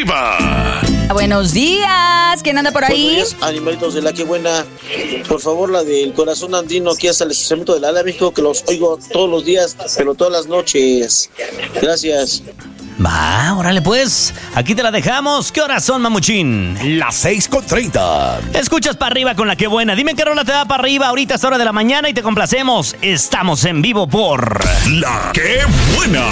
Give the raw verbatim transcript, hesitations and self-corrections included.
arriba. Buenos días, ¿quién anda por ahí? Buenos días, animalitos de la que buena. Por favor, la del corazón andino aquí hasta el estacionamiento de la Ala México, que los oigo todos los días, pero todas las noches. Gracias. Va, órale pues, aquí te la dejamos. ¿Qué horas son, mamuchín? Las seis con treinta. Escuchas para arriba con la que buena. Dime qué rola te da para arriba ahorita a esta hora de la mañana y te complacemos. Estamos en vivo por La que buena.